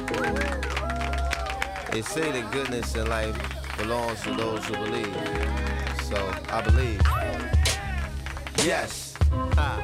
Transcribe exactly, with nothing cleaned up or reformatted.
They say that goodness in life belongs to those who believe. So I believe. Yes. Ha.